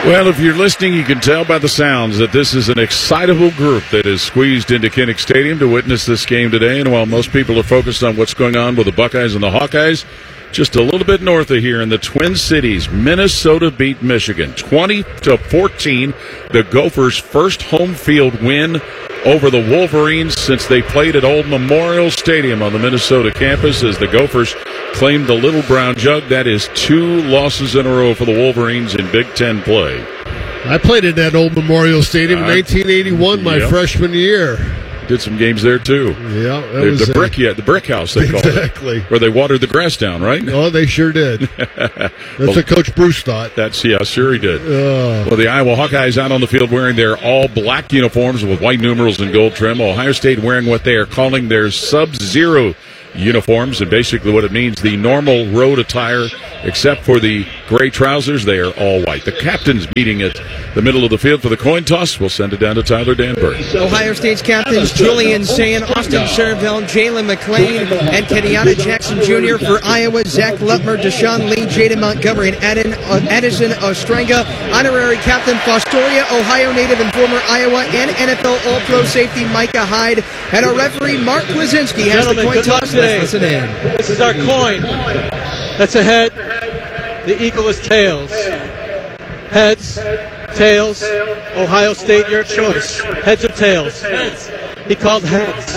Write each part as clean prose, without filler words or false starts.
Well, if you're listening, you can tell by the sounds that this is an excitable group that is squeezed into Kinnick Stadium to witness this game today. And while most people are focused on what's going on with the Buckeyes and the Hawkeyes, just a little bit north of here in the Twin Cities, Minnesota beat Michigan 20-14. The Gophers' first home field win over the Wolverines since they played at Old Memorial Stadium on the Minnesota campus as the Gophers claimed the Little Brown Jug. That is 2 losses in a row for the Wolverines in Big Ten play. I played at that Old Memorial Stadium in 1981, my freshman year. Did some games there too. Yeah, the brick house they called it, where they watered the grass down, right? Oh, they sure did. That's what Coach Bruce thought. Sure he did. Well, the Iowa Hawkeyes out on the field wearing their all black uniforms with white numerals and gold trim. Ohio State wearing what they are calling their Sub-Zero uniforms, and basically what it means, the normal road attire, except for the gray trousers, they are all white. The captains meeting at the middle of the field for the coin toss. We'll send it down to Tyler Danberg. Ohio State's captains Julian Sayin, Austin Servell, Jalen McClain, and Kenyatta Jackson Jr. For Iowa, Zach Lutmer, Deshaun Lee, Jaden Montgomery, and Addison Ostrenga. Honorary captain Fostoria, Ohio native and former Iowa and NFL All-Pro safety Micah Hyde. And our referee Mark Kwasinski has the coin toss. Let's listen in. This is our coin. That's a head. The eagle is tails. Heads, tails. Ohio State, your choice. Heads or tails? Heads. He called heads.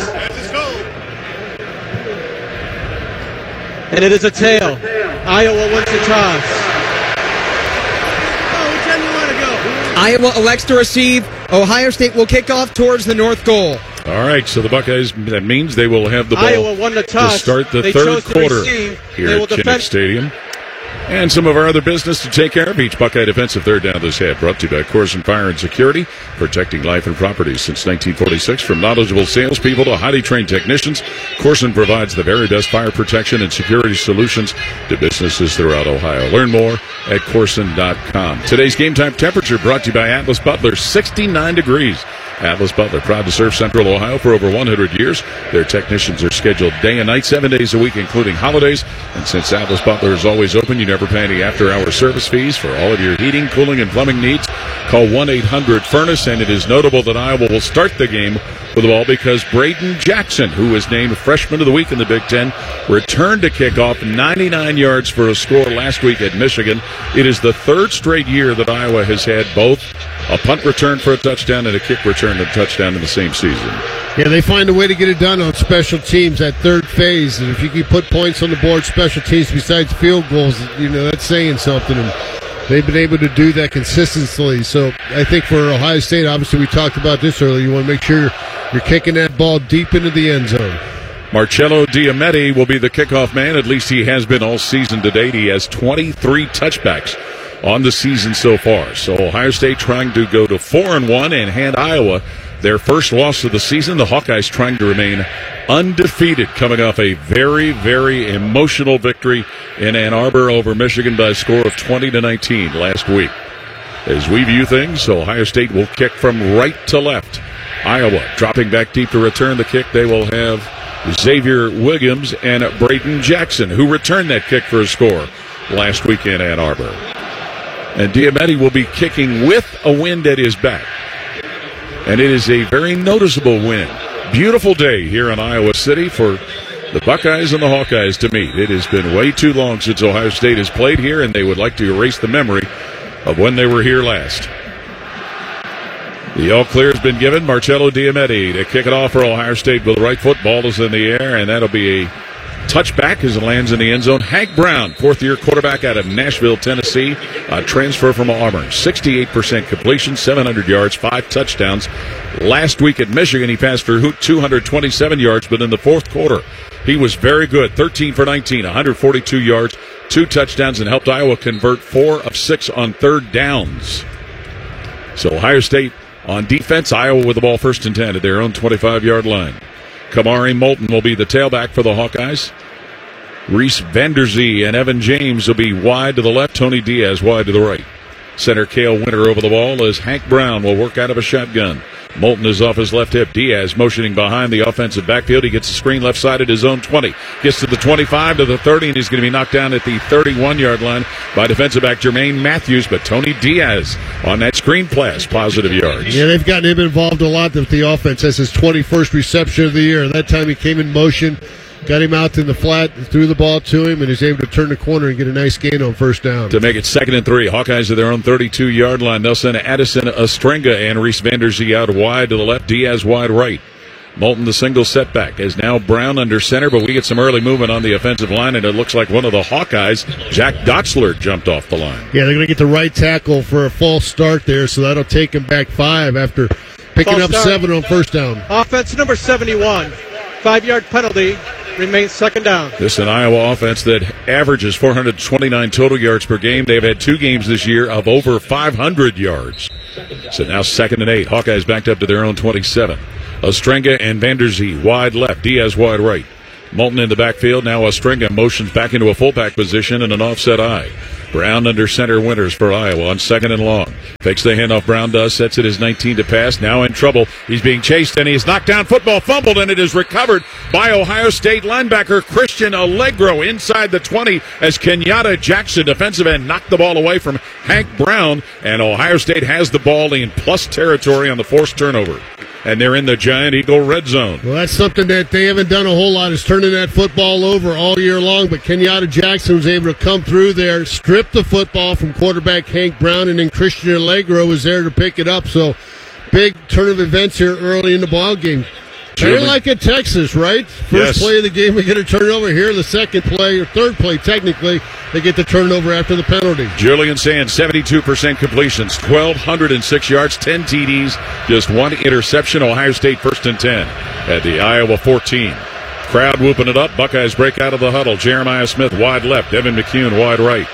And it is a tail. Iowa wins the toss. Which end you want to go? Iowa elects to receive. Ohio State will kick off towards the north goal. All right, so the Buckeyes, that means they will have the ball Iowa won the toss. to start the third quarter here at Kinnick Stadium. And some of our other business to take care of. Each Buckeye defensive third down this half brought to you by Corson Fire and Security, protecting life and property since 1946. From knowledgeable salespeople to highly trained technicians, Corson provides the very best fire protection and security solutions to businesses throughout Ohio. Learn more at Corson.com. Today's game time temperature brought to you by Atlas Butler, 69 degrees. Atlas Butler, proud to serve Central Ohio for over 100 years. Their technicians are scheduled day and night, 7 days a week, including holidays. And since Atlas Butler is always open, you never pay any after-hour service fees for all of your heating, cooling, and plumbing needs. Call 1-800-FURNACE, and it is notable that Iowa will start the game with the ball because Braden Jackson, who was named Freshman of the Week in the Big Ten, returned to kick off 99 yards for a score last week at Michigan. It is the third straight year that Iowa has had both a punt return for a touchdown and a kick return and a touchdown in the same season. Yeah, they find a way to get it done on special teams, that third phase. And if you can put points on the board, special teams besides field goals, that's saying something. And they've been able to do that consistently. So I think for Ohio State, obviously we talked about this earlier, you want to make sure you're kicking that ball deep into the end zone. Marcello Diametti will be the kickoff man. At least he has been all season to date. He has 23 touchbacks on the season so far. So Ohio State trying to go to 4-1 and hand Iowa their first loss of the season. The Hawkeyes trying to remain undefeated, coming off a very, very emotional victory in Ann Arbor over Michigan by a score of 20-19 last week. As we view things, Ohio State will kick from right to left. Iowa dropping back deep to return the kick. They will have Xavier Williams and Braden Jackson, who returned that kick for a score last week in Ann Arbor. And Diametti will be kicking with a wind at his back. And it is a very noticeable wind. Beautiful day here in Iowa City for the Buckeyes and the Hawkeyes to meet. It has been way too long since Ohio State has played here, and they would like to erase the memory of when they were here last. The all clear has been given. Marcello Diametti to kick it off for Ohio State with the right foot. Ball is in the air, and that'll be a touchback as it lands in the end zone. Hank Brown, fourth-year quarterback out of Nashville, Tennessee, transfer from Auburn. 68% completion, 700 yards, 5 touchdowns. Last week at Michigan, he passed for 227 yards, but in the fourth quarter, he was very good. 13 for 19, 142 yards, 2 touchdowns, and helped Iowa convert 4 of 6 on third downs. So Ohio State on defense, Iowa with the ball first and 10 at their own 25-yard line. Kamari Moulton will be the tailback for the Hawkeyes. Reese Vanderzee and Evan James will be wide to the left. Tony Diaz wide to the right. Center Cale Winter over the ball as Hank Brown will work out of a shotgun. Moulton is off his left hip. Diaz motioning behind the offensive backfield. He gets a screen left side at his own 20. Gets to the 25, to the 30, and he's going to be knocked down at the 31-yard line by defensive back Jermaine Matthews. But Tony Diaz on that screen pass, positive yards. Yeah, they've gotten him involved a lot with the offense. That's his 21st reception of the year. That time he came in motion, got him out in the flat, threw the ball to him, and he's able to turn the corner and get a nice gain on first down. To make it 2nd and 3, Hawkeyes at their own 32-yard line. They'll send Addison Ostrenga and Reese Vanderzee out wide to the left, Diaz wide right. Moulton, the single setback, is now Brown under center, but we get some early movement on the offensive line, and it looks like one of the Hawkeyes, Jack Dotzler, jumped off the line. Yeah, they're going to get the right tackle for a false start there, so that'll take him back 5 after picking up 7 on first down. Offense number 71, 5-yard penalty. Remains 2nd down. This is an Iowa offense that averages 429 total yards per game. They've had 2 games this year of over 500 yards. So now 2nd and 8. Hawkeyes backed up to their own 27. Ostrenga and Vanderzee wide left. Diaz wide right. Moulton in the backfield. Now Ostrenga motions back into a fullback position and an offset eye. Brown under center, Winters for Iowa on 2nd and long. Fakes the handoff. Brown does. Sets it as 19 to pass. Now in trouble. He's being chased and he's knocked down. Football fumbled and it is recovered by Ohio State linebacker Christian Allegro inside the 20 as Kenyatta Jackson, defensive end, knocked the ball away from Hank Brown. And Ohio State has the ball in plus territory on the forced turnover. And they're in the Giant Eagle red zone. Well, that's something that they haven't done a whole lot, is turning that football over all year long. But Kenyatta Jackson was able to come through there, strip the football from quarterback Hank Brown, and then Christian Allegro was there to pick it up. So big turn of events here early in the ball game. They're like at Texas, right? First play of the game, we get a turnover. Here, the second play, or third play, technically, they get the turnover after the penalty. Julian Sands, 72% completions, 1,206 yards, 10 TDs, just 1 interception. Ohio State 1st and 10 at the Iowa 14. Crowd whooping it up. Buckeyes break out of the huddle. Jeremiah Smith wide left. Devin McCune wide right.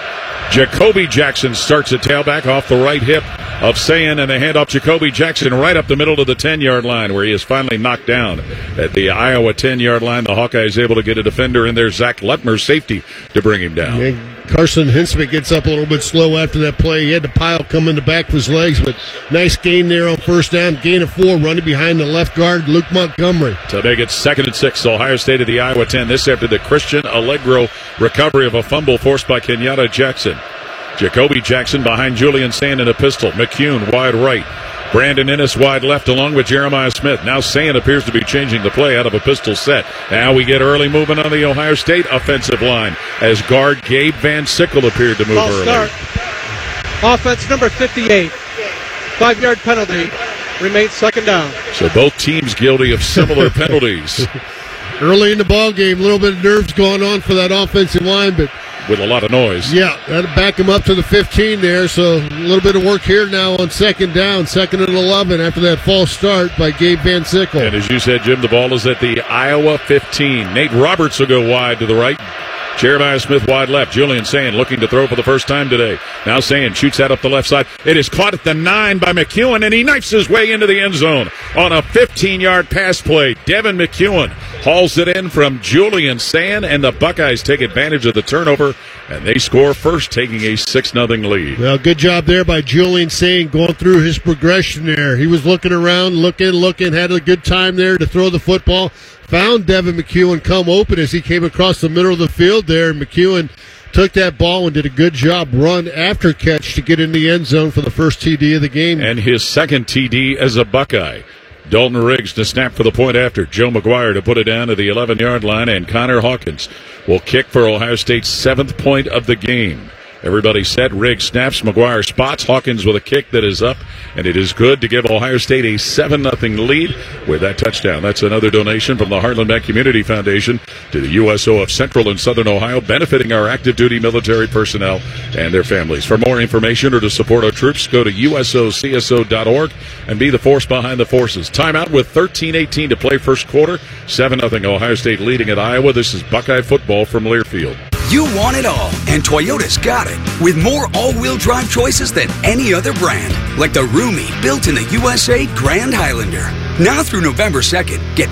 Jacoby Jackson starts at tailback off the right hip of Sayin, and they hand off Jacoby Jackson right up the middle to the 10-yard line, where he is finally knocked down at the Iowa 10-yard line. The Hawkeyes able to get a defender in there, Zach Lutmer, safety, to bring him down. Yeah, Carson Hinsmick gets up a little bit slow after that play. He had the pile come in the back of his legs, but nice gain there on first down. Gain of 4, running behind the left guard, Luke Montgomery. To make it 2nd and 6, Ohio State at the Iowa 10. This after the Christian Allegro recovery of a fumble forced by Kenyatta Jackson. Jacoby Jackson behind Julian Sand in a pistol. McCune wide right. Brandon Ennis wide left along with Jeremiah Smith. Now Sand appears to be changing the play out of a pistol set. Now we get early movement on the Ohio State offensive line as guard Gabe Van Sickle appeared to move early. Start. Offense number 58. 5-yard penalty. Remains 2nd down. So both teams guilty of similar penalties. Early in the ball game, a little bit of nerves going on for that offensive line, but with a lot of noise. Yeah, that'll back him up to the 15 there. So a little bit of work here now on 2nd down, 2nd and 11 after that false start by Gabe Van Sickle. And as you said, Jim, the ball is at the Iowa 15. Nate Roberts will go wide to the right. Jeremiah Smith wide left. Julian Sand looking to throw for the first time today. Now Sand shoots that up the left side. It is caught at the 9 by McEwen, and he knifes his way into the end zone on a 15-yard pass play. Devin McEwen hauls it in from Julian Sand, and the Buckeyes take advantage of the turnover, and they score first, taking a 6-0 lead. Well, good job there by Julian Sand going through his progression there. He was looking around, looking, had a good time there to throw the football. Found Devin McEwen come open as he came across the middle of the field there. McEwen took that ball and did a good job run after catch to get in the end zone for the first TD of the game. And his second TD as a Buckeye. Dalton Riggs to snap for the point after. Joe McGuire to put it down to the 11-yard line, and Connor Hawkins will kick for Ohio State's 7th point of the game. Everybody set. Riggs snaps. McGuire spots. Hawkins with a kick that is up, and it is good to give Ohio State a 7-0 lead with that touchdown. That's another donation from the Heartland Bank Community Foundation to the USO of Central and Southern Ohio, benefiting our active duty military personnel and their families. For more information or to support our troops, go to usocso.org and be the force behind the forces. Timeout with 13:18 to play first quarter. 7-0 Ohio State leading at Iowa. This is Buckeye football from Learfield. You want it all, and Toyota's got it. With more all-wheel drive choices than any other brand. Like the roomy, built-in-the-USA Grand Highlander. Now through November 2nd, get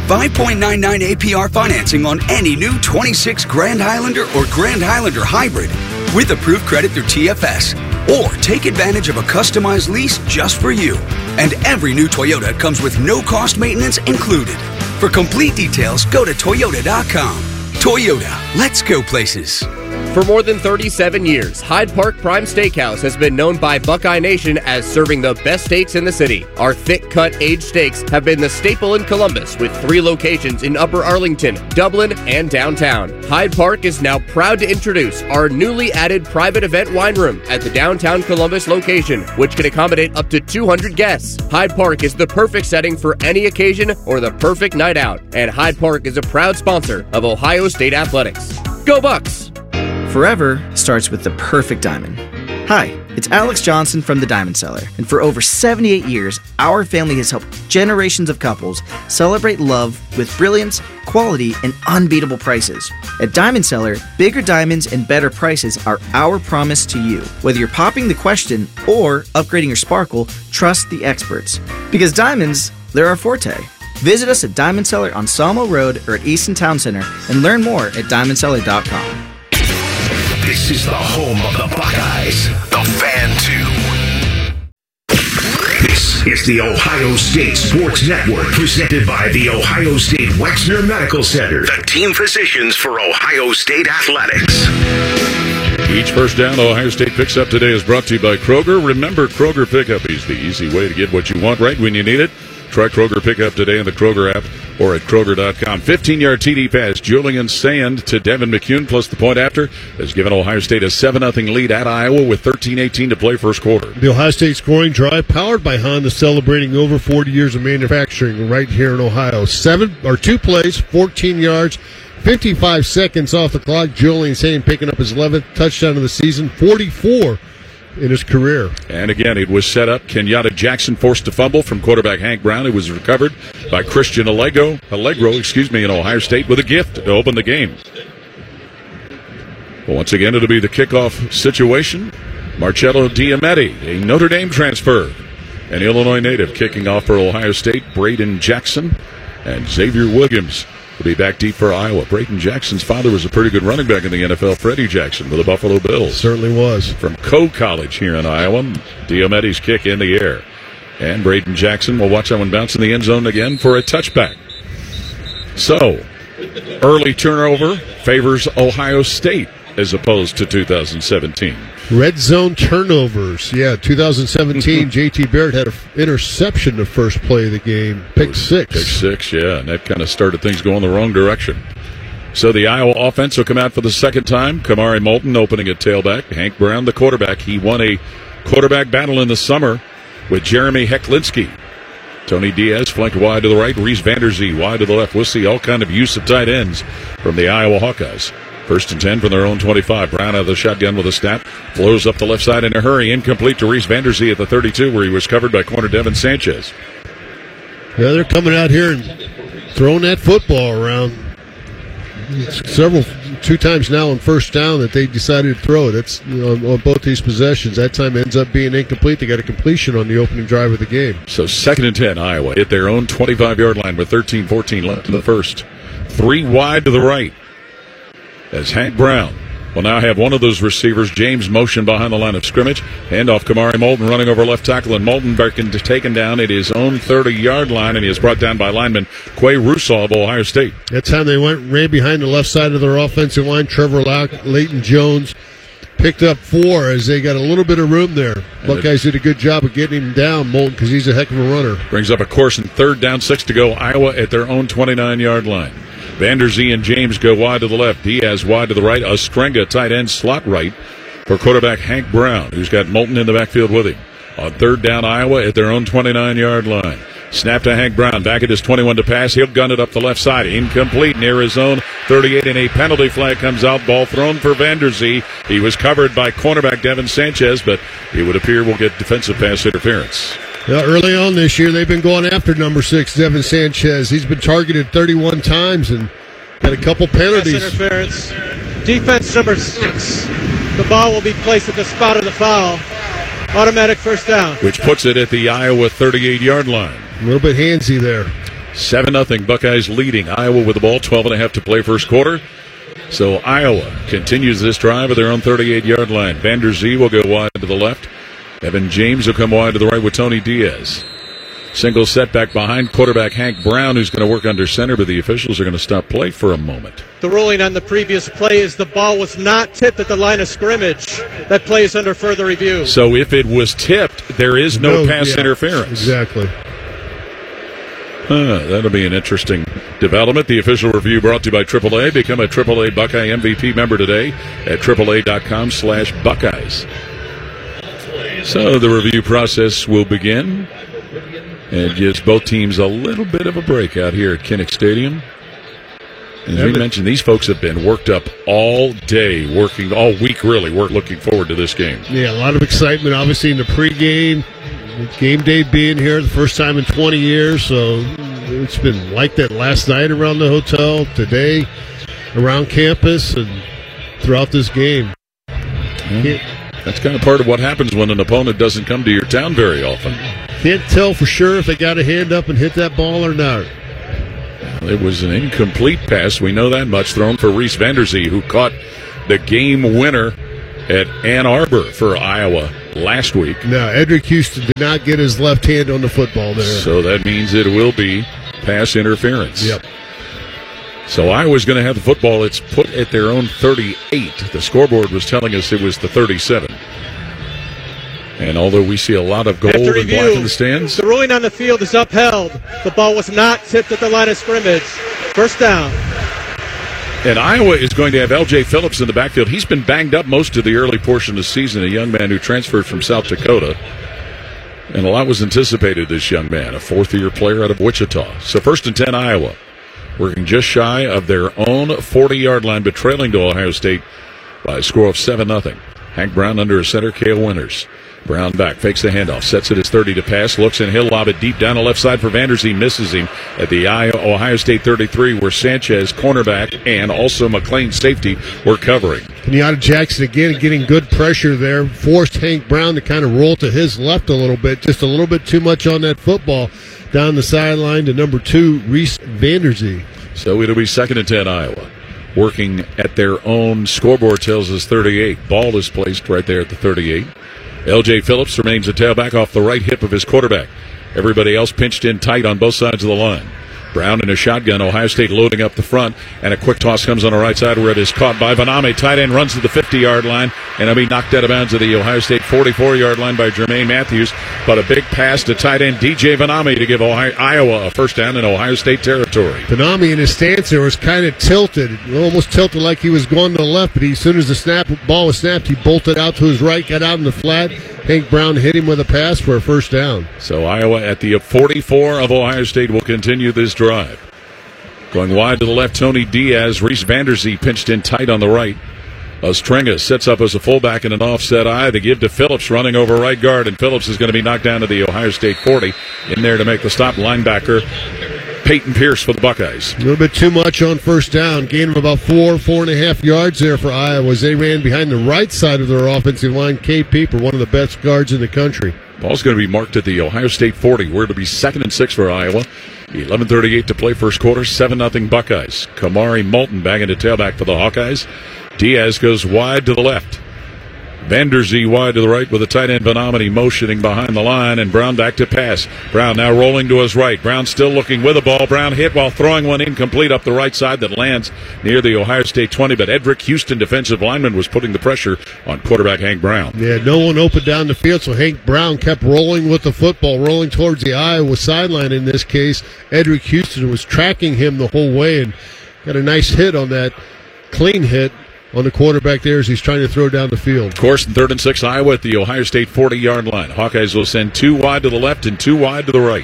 5.99 APR financing on any new 26 Grand Highlander or Grand Highlander Hybrid with approved credit through TFS. Or take advantage of a customized lease just for you. And every new Toyota comes with no-cost maintenance included. For complete details, go to Toyota.com. Toyota, let's go places. For more than 37 years, Hyde Park Prime Steakhouse has been known by Buckeye Nation as serving the best steaks in the city. Our thick-cut aged steaks have been the staple in Columbus, with 3 locations in Upper Arlington, Dublin, and downtown. Hyde Park is now proud to introduce our newly added private event wine room at the downtown Columbus location, which can accommodate up to 200 guests. Hyde Park is the perfect setting for any occasion or the perfect night out, and Hyde Park is a proud sponsor of Ohio State Athletics. Go Bucks! Forever starts with the perfect diamond. Hi, it's Alex Johnson from the Diamond Cellar, and for over 78 years, our family has helped generations of couples celebrate love with brilliance, quality, and unbeatable prices. At Diamond Cellar, bigger diamonds and better prices are our promise to you. Whether you're popping the question or upgrading your sparkle, trust the experts. Because diamonds, they're our forte. Visit us at Diamond Cellar on Sawmill Road or at Easton Town Center and learn more at diamondcellar.com. This is the home of the Buckeyes, the Fan 2. This is the Ohio State Sports Network, presented by the Ohio State Wexner Medical Center, the team physicians for Ohio State Athletics. Each first down Ohio State picks up today is brought to you by Kroger. Remember, Kroger Pickup is the easy way to get what you want right when you need it. Try Kroger Pickup today in the Kroger app or at Kroger.com. 15-yard TD pass. Julian Sand to Devin McCune, plus the point after, has given Ohio State a 7-0 lead at Iowa with 13:18 to play first quarter. The Ohio State scoring drive, powered by Honda, celebrating over 40 years of manufacturing right here in Ohio. 2 plays, 14 yards, 55 seconds off the clock. Julian Sand picking up his 11th touchdown of the season, 44 in his career. And again, it was set up. Kenyatta Jackson forced a fumble from quarterback Hank Brown. It was recovered by Christian Allegro, in Ohio State with a gift to open the game. Well, once again, it'll be the kickoff situation. Marcello Diametti, a Notre Dame transfer, an Illinois native, kicking off for Ohio State. Braden Jackson and Xavier Williams will be back deep for Iowa. Braden Jackson's father was a pretty good running back in the NFL, Freddie Jackson, with the Buffalo Bills. Certainly was. From Coe College here in Iowa, Diametti's kick in the air. And Braden Jackson will watch that one bounce in the end zone again for a touchback. So, early turnover favors Ohio State as opposed to 2017. Red zone turnovers. Yeah, 2017, J.T. Barrett had an interception the first play of the game. Pick six. Pick six, yeah, and that kind of started things going the wrong direction. So the Iowa offense will come out for the second time. Kamari Moulton opening at tailback. Hank Brown, the quarterback. He won a quarterback battle in the summer with Jeremy Hecklinski. Tony Diaz flanked wide to the right. Reese Vanderzee wide to the left. We'll see all kind of use of tight ends from the Iowa Hawkeyes. 1st and 10 from their own 25. Brown out of the shotgun with a snap. Flows up the left side in a hurry. Incomplete to Reese Vanderzee at the 32, where he was covered by corner Devin Sanchez. Yeah, they're coming out here and throwing that football around. It's 2 times now on first down that they decided to throw it. That's on both these possessions. That time ends up being incomplete. They got a completion on the opening drive of the game. So 2nd and 10, Iowa hit their own 25-yard line with 13-14 left in the first. 3 wide to the right. As Hank Brown will now have one of those receivers, James, motion behind the line of scrimmage. Handoff Kamari Moulton running over left tackle, and Moulton taken down at his own 30-yard line, and he is brought down by lineman Quay Russell of Ohio State. That time they ran behind the left side of their offensive line. Trevor Leighton Jones picked up 4 as they got a little bit of room there. Buckeyes did a good job of getting him down, Moulton, because he's a heck of a runner. Brings up a course in 3rd down, 6 to go. Iowa at their own 29-yard line. Vanderzee and James go wide to the left. Diaz wide to the right. Ostrenga, tight end, slot right for quarterback Hank Brown, who's got Moulton in the backfield with him. On 3rd down, Iowa at their own 29-yard line. Snap to Hank Brown. Back at his 21 to pass. He'll gun it up the left side. Incomplete near his own 38, and a penalty flag comes out. Ball thrown for Vanderzee. He was covered by cornerback Devin Sanchez, but it would appear we'll get defensive pass interference. Yeah, early on this year, they've been going after number 6, Devin Sanchez. He's been targeted 31 times and got a couple penalties. Pass interference. Defense number 6. The ball will be placed at the spot of the foul. Automatic first down. Which puts it at the Iowa 38-yard line. A little bit handsy there. 7-0. Buckeyes leading. Iowa with the ball. 12.5 to play first quarter. So Iowa continues this drive at their own 38-yard line. Vander Zee will go wide to the left. Evan James will come wide to the right with Tony Diaz. Single setback behind quarterback Hank Brown, who's going to work under center, but the officials are going to stop play for a moment. The ruling on the previous play is the ball was not tipped at the line of scrimmage. That play is under further review. So if it was tipped, there is no pass interference. Exactly. That'll be an interesting development. The official review brought to you by AAA. Become a AAA Buckeye MVP member today at AAA.com/Buckeyes. So the review process will begin. And gives both teams a little bit of a break out here at Kinnick Stadium. As we mentioned, these folks have been worked up all day, working all week, really. We're looking forward to this game. Yeah, a lot of excitement, obviously, in the pregame. Game day being here, the first time in 20 years. So it's been like that last night around the hotel, today around campus, and throughout this game. That's kind of part of what happens when an opponent doesn't come to your town very often. Can't tell for sure if they got a hand up and hit that ball or not. It was an incomplete pass. We know that much. Thrown for Reese Vander Zee, who caught the game winner at Ann Arbor for Iowa last week. No, Edric Houston did not get his left hand on the football there. So that means it will be pass interference. Yep. So Iowa's going to have the football. It's put at their own 38. The scoreboard was telling us it was the 37. And although we see a lot of gold and black in the stands, the ruling on the field is upheld. The ball was not tipped at the line of scrimmage. First down. And Iowa is going to have L.J. Phillips in the backfield. He's been banged up most of the early portion of the season, a young man who transferred from South Dakota. And a lot was anticipated, this young man, a fourth-year player out of Wichita. So 1st and 10, Iowa, working just shy of their own 40-yard line, but trailing to Ohio State by a score of 7-0. Hank Brown under a center, Cale Winters. Brown back, fakes the handoff, sets it as 30 to pass, looks and he'll lob it deep down the left side for Vander Zee, misses him at the Ohio State 33, where Sanchez, cornerback, and also McLean, safety, were covering. Kenyatta Jackson again getting good pressure there, forced Hank Brown to kind of roll to his left a little bit, just a little bit too much on that football down the sideline to number 2, Reese Vander Zee. So it'll be 2nd and 10, Iowa. Working at their own scoreboard tells us 38. Ball is placed right there at the 38. L.J. Phillips remains a tailback off the right hip of his quarterback. Everybody else pinched in tight on both sides of the line. Brown in a shotgun, Ohio State loading up the front, and a quick toss comes on the right side where it is caught by Vaname. Tight end runs to the 50-yard line, and it'll be knocked out of bounds at the Ohio State 44-yard line by Jermaine Matthews. But a big pass to tight end DJ Vaname to give Iowa a first down in Ohio State territory. Vaname in his stance there was kind of tilted, almost tilted like he was going to the left, but as soon as the ball was snapped, he bolted out to his right, got out in the flat. Hank Brown hit him with a pass for a first down. So Iowa at the 44 of Ohio State will continue this drive. Going wide to the left, Tony Diaz. Reese Vander Zee pinched in tight on the right. Ostrenga sets up as a fullback in an offset eye. They give to Phillips running over right guard, and Phillips is going to be knocked down to the Ohio State 40. In there to make the stop, linebacker Peyton Pierce for the Buckeyes. A little bit too much on first down. Gain of about 4.5 yards there for Iowa as they ran behind the right side of their offensive line. Cade Pieper, one of the best guards in the country. Ball's going to be marked at the Ohio State 40, where it'll be 2nd and 6 for Iowa. 11:38 to play first quarter, 7-0 Buckeyes. Kamari Moulton bagging a tailback for the Hawkeyes. Diaz goes wide to the left. Vander Zee wide to the right with a tight end Vaname motioning behind the line, and Brown back to pass. Brown now rolling to his right. Brown still looking with the ball. Brown hit while throwing one incomplete up the right side that lands near the Ohio State 20, but Edric Houston, defensive lineman, was putting the pressure on quarterback Hank Brown. Yeah, no one opened down the field, so Hank Brown kept rolling with the football, rolling towards the Iowa sideline in this case. Edric Houston was tracking him the whole way and got a nice hit on that, clean hit on the quarterback there as he's trying to throw down the field. Of course, in 3rd and 6, Iowa at the Ohio State 40-yard line. Hawkeyes will send 2 wide to the left and 2 wide to the right.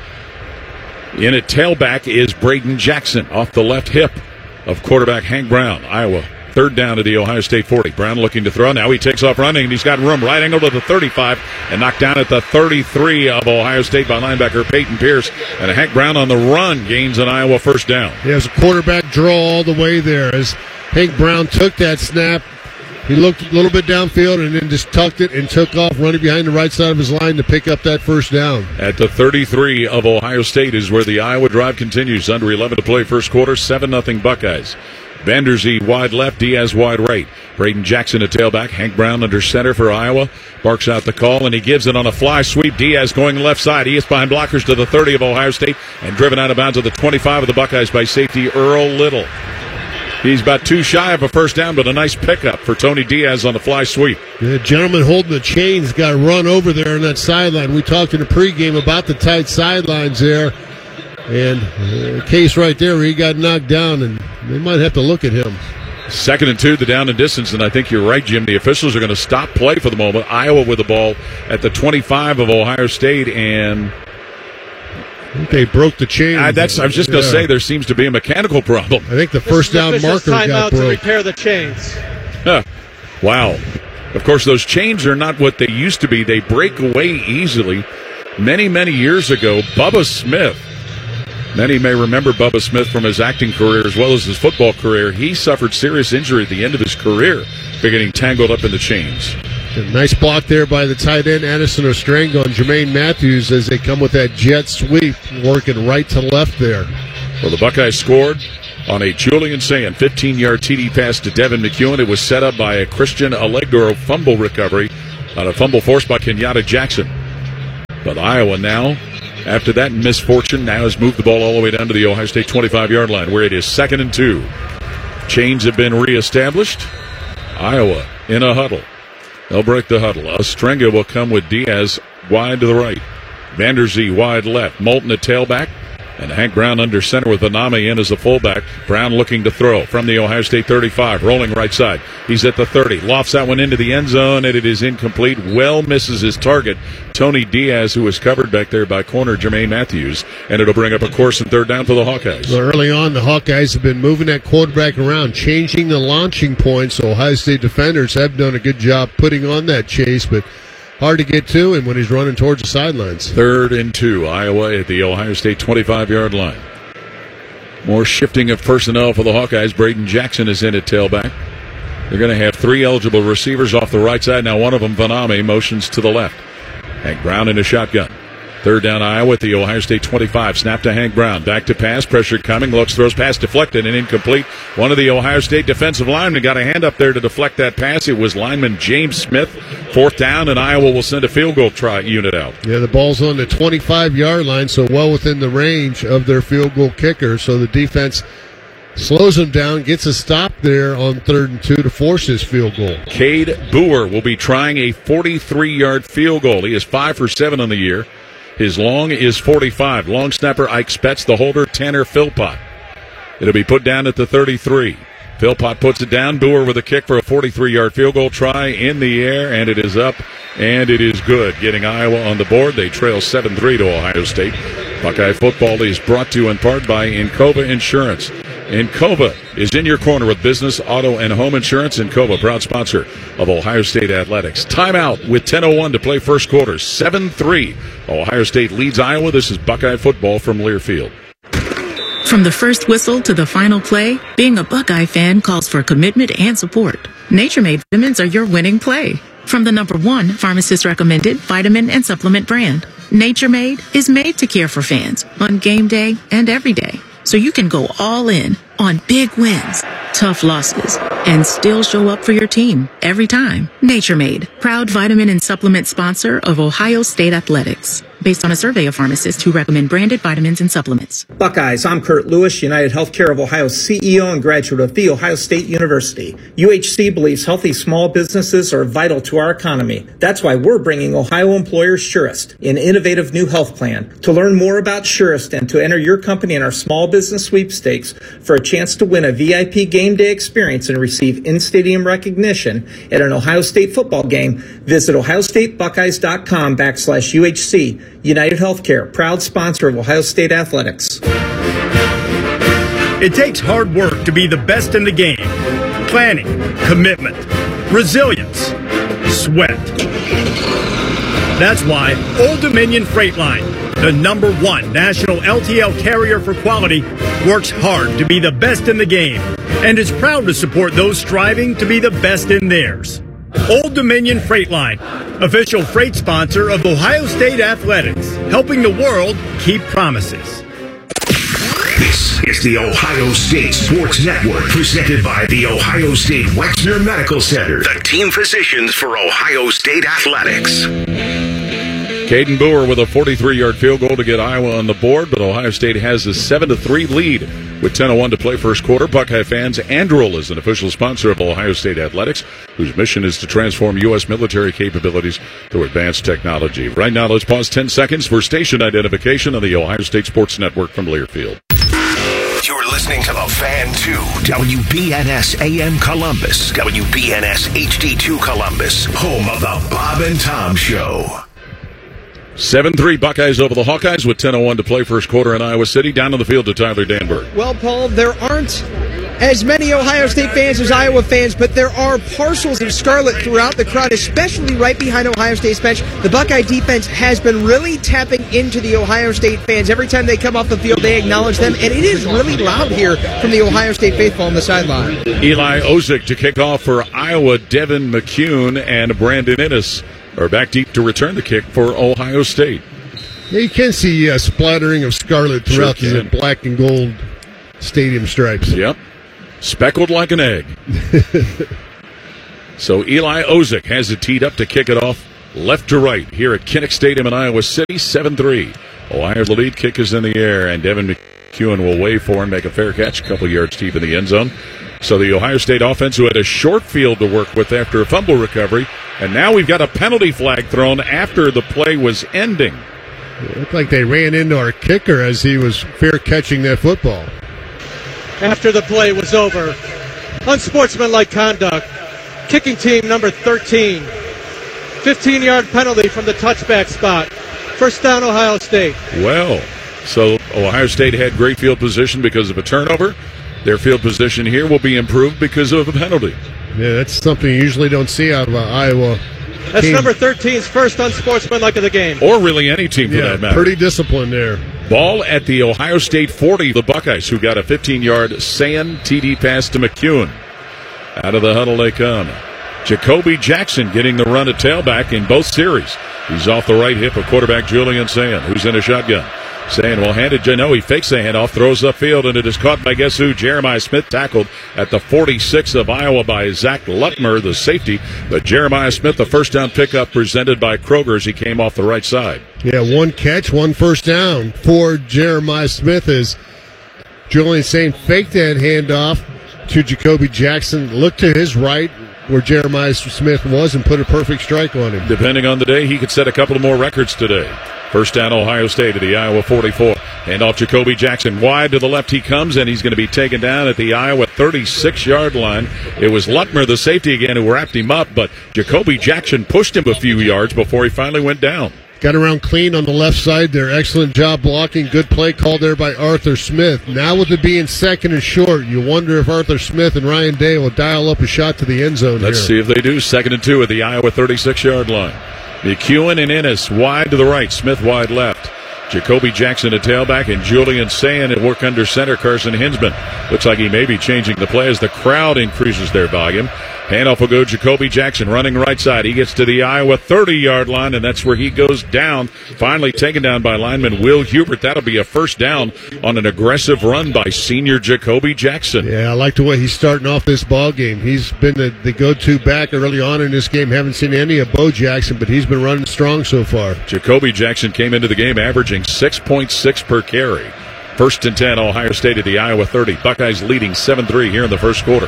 In at tailback is Braden Jackson off the left hip of quarterback Hank Brown. Iowa, 3rd down to the Ohio State 40. Brown looking to throw. Now he takes off running, and he's got room. Right angle to the 35 and knocked down at the 33 of Ohio State by linebacker Peyton Pierce. And Hank Brown on the run gains an Iowa first down. He has a quarterback draw all the way there as Hank Brown took that snap. He looked a little bit downfield and then just tucked it and took off running behind the right side of his line to pick up that first down. At the 33 of Ohio State is where the Iowa drive continues. Under 11 to play first quarter, 7-0 Buckeyes. Vanderzee wide left, Diaz wide right. Braden Jackson a tailback. Hank Brown under center for Iowa. Barks out the call, and he gives it on a fly sweep. Diaz going left side. He is behind blockers to the 30 of Ohio State and driven out of bounds at the 25 of the Buckeyes by safety Earl Little. He's about too shy of a first down, but a nice pickup for Tony Diaz on the fly sweep. The gentleman holding the chains got run over there on that sideline. We talked in the pregame about the tight sidelines there. And case right there where he got knocked down, and they might have to look at him. 2nd and 2, the down and distance, and I think you're right, Jim. The officials are going to stop play for the moment. Iowa with the ball at the 25 of Ohio State, and I think they broke the chain. I was just going to say there seems to be a mechanical problem. I think the first down marker got broke. To repair the chains. Wow. Of course, those chains are not what they used to be. They break away easily. Many, many years ago, Bubba Smith, many may remember Bubba Smith from his acting career as well as his football career. He suffered serious injury at the end of his career by getting tangled up in the chains. A nice block there by the tight end, Addison Ostrenga, on Jermaine Matthews as they come with that jet sweep, working right to left there. Well, the Buckeyes scored on a Julian Sand 15-yard TD pass to Devin McEwen. It was set up by a Christian Allegro fumble recovery on a fumble forced by Kenyatta Jackson. But Iowa now, after that misfortune, now has moved the ball all the way down to the Ohio State 25-yard line, where it is 2nd and 2. Chains have been reestablished. Iowa in a huddle. They'll break the huddle. Ostrenga will come with Diaz wide to the right. Vanderzee wide left. Moulton at tailback. And Hank Brown under center with Vanami in as a fullback. Brown looking to throw from the Ohio State 35, rolling right side. He's at the 30, lofts that one into the end zone, and it is incomplete. Well misses his target, Tony Diaz, who was covered back there by corner Jermaine Matthews, and it'll bring up a course and 3rd down for the Hawkeyes. Well, early on, the Hawkeyes have been moving that quarterback around, changing the launching points. So Ohio State defenders have done a good job putting on that chase, but hard to get to him when he's running towards the sidelines. 3rd and 2, Iowa at the Ohio State 25-yard line. More shifting of personnel for the Hawkeyes. Braden Jackson is in at tailback. They're going to have 3 eligible receivers off the right side. Now one of them, Vanami, motions to the left. Hank Brown in a shotgun. 3rd down, Iowa at the Ohio State 25. Snap to Hank Brown. Back to pass. Pressure coming. Looks, throws, pass deflected and incomplete. One of the Ohio State defensive linemen got a hand up there to deflect that pass. It was lineman James Smith. 4th down, and Iowa will send a field goal try unit out. Yeah, the ball's on the 25-yard line, so well within the range of their field goal kicker. So the defense slows them down, gets a stop there on 3rd and 2 to force his field goal. Cade Boer will be trying a 43-yard field goal. He is 5 for 7 on the year. His long is 45. Long snapper Ike Spetz, the holder Tanner Philpott. It'll be put down at the 33. Philpott puts it down. Boer with a kick for a 43-yard field goal try in the air, and it is up, and it is good, getting Iowa on the board. They trail 7-3 to Ohio State. Buckeye football is brought to you in part by Encova Insurance. Encova is in your corner with business, auto, and home insurance. Encova, proud sponsor of Ohio State Athletics. Timeout with 10:01 to play first quarter. 7-3. Ohio State leads Iowa. This is Buckeye football from Learfield. From the first whistle to the final play, being a Buckeye fan calls for commitment and support. Nature Made vitamins are your winning play. From the #1 pharmacist recommended vitamin and supplement brand, Nature Made is made to care for fans on game day and every day. So you can go all in on big wins, tough losses, and still show up for your team every time. Nature Made, proud vitamin and supplement sponsor of Ohio State Athletics. Based on a survey of pharmacists who recommend branded vitamins and supplements. Buckeyes, I'm Kurt Lewis, United Healthcare of Ohio CEO and graduate of The Ohio State University. UHC believes healthy small businesses are vital to our economy. That's why we're bringing Ohio employers Surest, an innovative new health plan. To learn more about Surest and to enter your company in our small business sweepstakes for a chance to win a VIP game day experience and receive in-stadium recognition at an Ohio State football game, visit ohiostatebuckeyes.com/UHC. United Healthcare, proud sponsor of Ohio State Athletics. It takes hard work to be the best in the game. Planning, commitment, resilience, sweat. That's why Old Dominion Freight Line, the #1 national LTL carrier for quality, works hard to be the best in the game and is proud to support those striving to be the best in theirs. Old Dominion Freight Line, official freight sponsor of Ohio State Athletics, helping the world keep promises. This is the Ohio State Sports Network, presented by the Ohio State Wexner Medical Center, the team physicians for Ohio State athletics. Caden Boer with a 43-yard field goal to get Iowa on the board, but Ohio State has a 7-3 lead with 10:01 to play first quarter. Buckeye fans, Anduril is an official sponsor of Ohio State athletics, whose mission is to transform U.S. military capabilities through advanced technology. Right now, let's pause 10 seconds for station identification on the Ohio State Sports Network from Learfield. You're listening to The Fan 2, WBNS AM Columbus, WBNS HD2 Columbus, home of the Bob and Tom Show. 7-3 Buckeyes over the Hawkeyes with 10:01 to play first quarter in Iowa City. Down on the field to Tyler Danberg. Well, Paul, there aren't as many Ohio State fans as Iowa fans, but there are parcels of scarlet throughout the crowd, especially right behind Ohio State's bench. The Buckeye defense has been really tapping into the Ohio State fans. Every time they come off the field, they acknowledge them, and it is really loud here from the Ohio State faithful on the sideline. Eli Ozick to kick off for Iowa. Devin McCune and Brandon Innes are back deep to return the kick for Ohio State. Yeah, you can see a splattering of scarlet throughout the black and gold stadium stripes. Yep. Speckled like an egg. So Eli Ozick has it teed up to kick it off left to right here at Kinnick Stadium in Iowa City, 7-3. Ohio, the lead kick is in the air, and Devin McCune will wave for and make a fair catch, a couple yards deep in the end zone. So the Ohio State offense, who had a short field to work with after a fumble recovery, and now we've got a penalty flag thrown after the play was ending. It looked like they ran into our kicker as he was fair catching that football. After the play was over, unsportsmanlike conduct, kicking team number 13, 15-yard penalty from the touchback spot. First down, Ohio State. Well, so Ohio State had great field position because of a turnover. Their field position here will be improved because of a penalty. Yeah, that's something you usually don't see out of Iowa. That's number 13's first unsportsmanlike of the game. Or really any team for that matter. Pretty disciplined there. Ball at the Ohio State 40, the Buckeyes, who got a 15-yard sand TD pass to McCune. Out of the huddle they come. Jacoby Jackson getting the run at tailback in both series. He's off the right hip of quarterback Julian Sand, who's in a shotgun. Sand will hand it to he fakes the handoff, throws upfield, and it is caught by guess who? Jeremiah Smith, tackled at the 46 of Iowa by Zach Lutmer, the safety. But Jeremiah Smith, the first down pickup presented by Kroger as he came off the right side. Yeah, one catch, one first down for Jeremiah Smith as Julian Sand faked that handoff to Jacoby Jackson, looked to his right where Jeremiah Smith was and put a perfect strike on him. Depending on the day, he could set a couple of more records today. First down, Ohio State at the Iowa 44. Hand off Jacoby Jackson. Wide to the left he comes, and he's going to be taken down at the Iowa 36-yard line. It was Lutmer, the safety again, who wrapped him up, but Jacoby Jackson pushed him a few yards before he finally went down. Got around clean on the left side there. Excellent job blocking. Good play called there by Arthur Smith. Now with it being second and short, you wonder if Arthur Smith and Ryan Day will dial up a shot to the end zone. Let's see if they do. 2nd and 2 at the Iowa 36-yard line. McCune and Innes wide to the right. Smith wide left. Jacoby Jackson at tailback and Julian Sand at work under center. Carson Hinsman looks like he may be changing the play as the crowd increases their volume. Handoff will go Jacoby Jackson running right side. He gets to the Iowa 30-yard line, and that's where he goes down. Finally taken down by lineman Will Hubert. That'll be a first down on an aggressive run by senior Jacoby Jackson. Yeah, I like the way he's starting off this ball game. He's been the go-to back early on in this game. Haven't seen any of Bo Jackson, but he's been running strong so far. Jacoby Jackson came into the game averaging 6.6 per carry. 1st and 10, Ohio State at the Iowa 30. Buckeyes leading 7-3 here in the first quarter.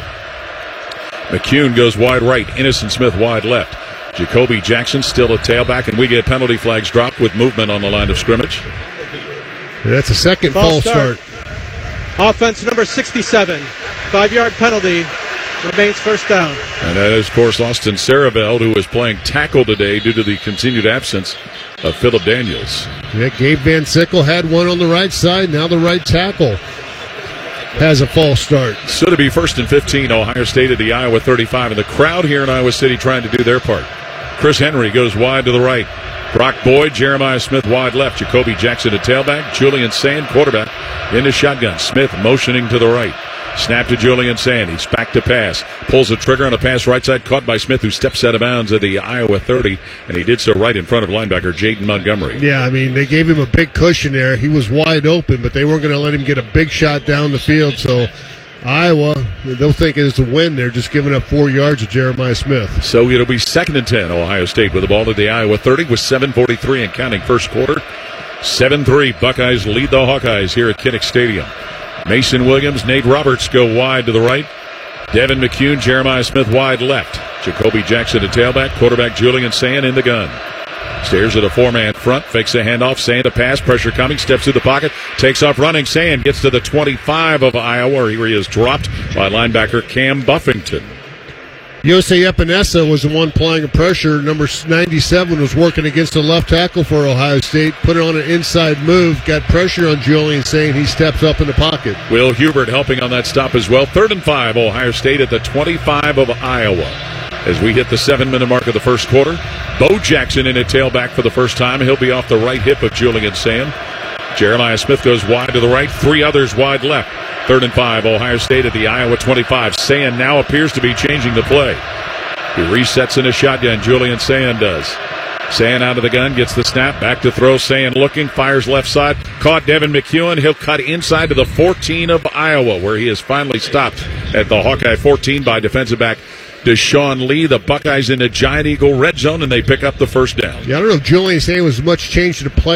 McCune goes wide right. Innocent Smith wide left. Jacoby Jackson still a tailback, and we get penalty flags dropped with movement on the line of scrimmage. That's a second false start. Offense number 67. 5-yard penalty. Remains first down. And that is, of course, Austin Saraveld, who is playing tackle today due to the continued absence of Philip Daniels. Yeah, Gabe Van Sickle had one on the right side. Now the right tackle has a false start. So to be 1st and 15, Ohio State at the Iowa 35. And the crowd here in Iowa City trying to do their part. Chris Henry goes wide to the right. Brock Boyd, Jeremiah Smith wide left. Jacoby Jackson at tailback. Julian Sand, quarterback, in the shotgun. Smith motioning to the right. Snap to Julian Sand. He's back to pass. Pulls the trigger on a pass right side, caught by Smith, who steps out of bounds at the Iowa 30, and he did so right in front of linebacker Jaden Montgomery. Yeah, I mean, they gave him a big cushion there. He was wide open, but they weren't going to let him get a big shot down the field, so Iowa, they'll think it's a win. They're just giving up 4 yards to Jeremiah Smith. So it'll be 2nd and 10. Ohio State with the ball at the Iowa 30 with 7:43 and counting first quarter. 7-3. Buckeyes lead the Hawkeyes here at Kinnick Stadium. Mason Williams, Nate Roberts go wide to the right. Devin McCune, Jeremiah Smith wide left. Jacoby Jackson, a tailback. Quarterback Julian Sand in the gun. Stares at a 4-man front, fakes a handoff. Sand a pass, pressure coming, steps through the pocket, takes off running. Sand gets to the 25 of Iowa, where he is dropped by linebacker Cam Buffington. Yosei Epinesa was the one applying a pressure. Number 97 was working against the left tackle for Ohio State. Put it on an inside move, got pressure on Julian Sand. He steps up in the pocket. Will Hubert helping on that stop as well. 3rd and 5, Ohio State at the 25 of Iowa. As we hit the 7-minute mark of the first quarter, Bo Jackson in a tailback for the first time. He'll be off the right hip of Julian Sand. Jeremiah Smith goes wide to the right, 3 others wide left. 3rd and 5, Ohio State at the Iowa 25. Sand now appears to be changing the play. He resets in a shotgun. Julian Sand does. Sand out of the gun, gets the snap, back to throw. Sand looking, fires left side. Caught Devin McEwen. He'll cut inside to the 14 of Iowa, where he is finally stopped at the Hawkeye 14 by defensive back Deshaun Lee. The Buckeyes in the Giant Eagle red zone, and they pick up the first down. Yeah, I don't know if Julian Sand was much changed to the play.